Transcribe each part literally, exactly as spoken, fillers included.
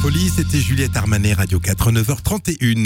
folie, c'était Juliette Armanet, Radio quatre, neuf heures trente et une.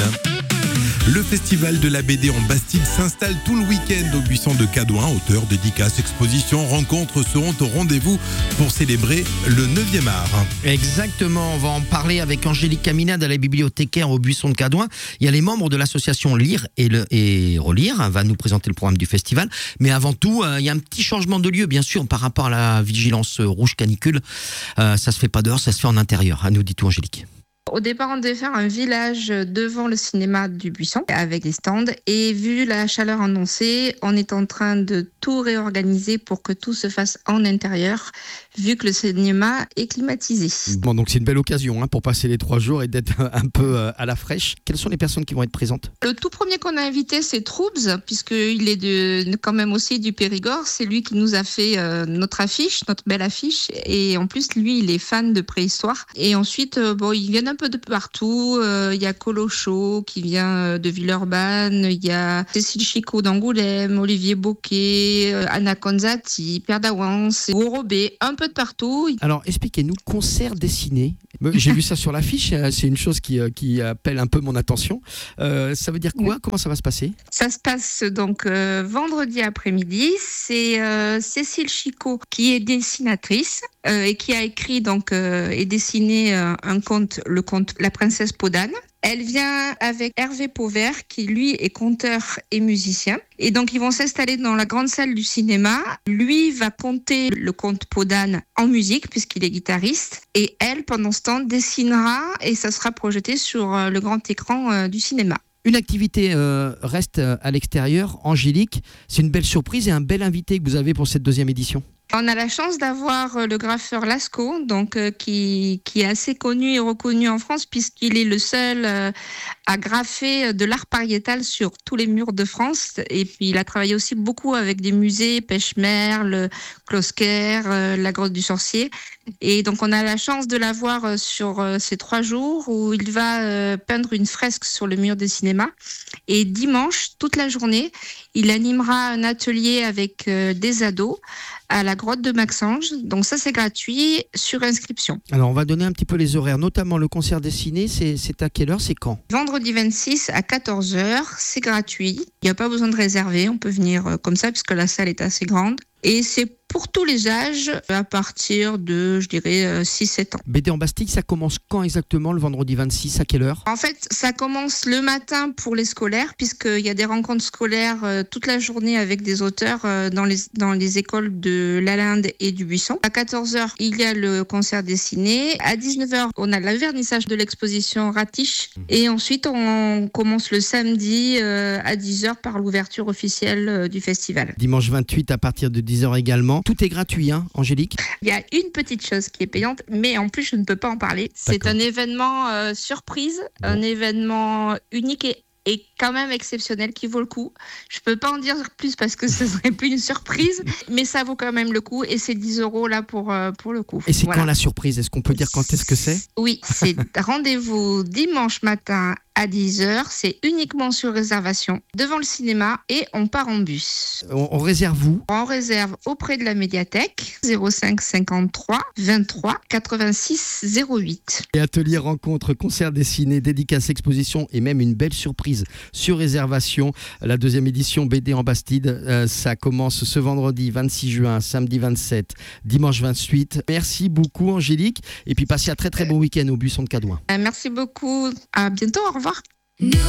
Le festival de la B D en Bastide s'installe tout le week-end au buisson de Cadouin. Auteurs, dédicaces, expositions, rencontres seront au rendez-vous pour célébrer le neuvième art. Exactement, on va en parler avec Angélique Caminade à la bibliothécaire au buisson de Cadouin. Il y a les membres de l'association Lire et, le, et Relire, hein, va nous présenter le programme du festival. Mais avant tout, euh, il y a un petit changement de lieu, bien sûr, par rapport à la vigilance rouge canicule. Euh, ça se fait pas dehors, ça se fait en intérieur. À nous, dis tout, Angélique. Au départ, on devait faire un village devant le cinéma du Buisson avec des stands. Et vu la chaleur annoncée, on est en train de tout réorganiser pour que tout se fasse en intérieur, vu que le cinéma est climatisé. Bon, donc c'est une belle occasion hein, pour passer les trois jours et d'être un peu à la fraîche. Quelles sont les personnes qui vont être présentes ? Le tout premier qu'on a invité, c'est Troubs, puisqu'il est de, quand même aussi du Périgord. C'est lui qui nous a fait euh, notre affiche, notre belle affiche. Et en plus, lui, il est fan de préhistoire. Et ensuite, euh, bon, ils viennent un peu de partout. Il euh, y a Colocho qui vient de Villeurbanne, il y a Cécile Chicot d'Angoulême, Olivier Bocquet, euh, Anna Konzati, Pierre Dawans, Gorobé, un peu de partout. Alors expliquez-nous, concert dessiné. J'ai vu ça sur l'affiche, c'est une chose qui, qui appelle un peu mon attention. Euh, ça veut dire quoi ? Oui. Comment ça va se passer ? Ça se passe donc euh, vendredi après-midi. C'est euh, Cécile Chicot qui est dessinatrice euh, et qui a écrit donc euh, et dessiné euh, un conte, le conte La Princesse Podane. Elle vient avec Hervé Pauvert, qui lui est conteur et musicien. Et donc, ils vont s'installer dans la grande salle du cinéma. Lui va conter le conte Podane en musique, puisqu'il est guitariste. Et elle, pendant ce temps, dessinera et ça sera projeté sur le grand écran du cinéma. Une activité euh, reste à l'extérieur. Angélique, c'est une belle surprise et un bel invité que vous avez pour cette deuxième édition. On a la chance d'avoir le graffeur Lascaux, donc euh, qui qui est assez connu et reconnu en France puisqu'il est le seul euh, à graffer de l'art pariétal sur tous les murs de France. Et puis il a travaillé aussi beaucoup avec des musées, Pêche-Merle, Closker, euh, la Grotte du Sorcier. Et donc on a la chance de l'avoir sur euh, ces trois jours où il va euh, peindre une fresque sur le mur des cinémas. Et dimanche, toute la journée, il animera un atelier avec euh, des ados à la grotte de Maxange. Donc ça, c'est gratuit sur inscription. Alors, on va donner un petit peu les horaires, notamment le concert dessiné. C'est, c'est à quelle heure, c'est quand ? Vendredi vingt-six à quatorze heures, c'est gratuit. Il n'y a pas besoin de réserver, on peut venir comme ça puisque la salle est assez grande. Et c'est pour tous les âges, à partir de, je dirais, six sept ans. B D en Bastide, ça commence quand exactement, le vendredi vingt-six, à quelle heure ? En fait, ça commence le matin pour les scolaires, puisqu'il y a des rencontres scolaires euh, toute la journée avec des auteurs euh, dans, les, dans les écoles de Lalande et du Buisson. À quatorze heures, il y a le concert dessiné. À dix-neuf heures, on a le vernissage de l'exposition Ratiche. Mmh. Et ensuite, on commence le samedi euh, à dix heures par l'ouverture officielle euh, du festival. Dimanche vingt-huit, à partir de dix heures également. Tout est gratuit, hein, Angélique ? Il y a une petite chose qui est payante, mais en plus, je ne peux pas en parler. C'est D'accord. un événement euh, surprise, bon. un événement unique et, et quand même exceptionnel qui vaut le coup. Je ne peux pas en dire plus parce que ce serait plus une surprise, mais ça vaut quand même le coup et c'est dix euros là pour, euh, pour le coup. Et c'est voilà. Quand la surprise ? Est-ce qu'on peut dire quand est-ce que c'est ? Oui, c'est rendez-vous dimanche matin à dix heures, c'est uniquement sur réservation devant le cinéma et on part en bus. On, on réserve où ? On réserve auprès de la médiathèque zéro cinq cinquante-trois vingt-trois quatre-vingt-six zéro huit. Et atelier, rencontre, concert dessiné, dédicace, exposition et même une belle surprise sur réservation. La deuxième édition B D en Bastide, euh, ça commence ce vendredi vingt-six juin, samedi vingt-sept, dimanche vingt-huit. Merci beaucoup Angélique et puis passez un très très bon week-end au buisson de Cadouin. Merci beaucoup, à bientôt, au revoir.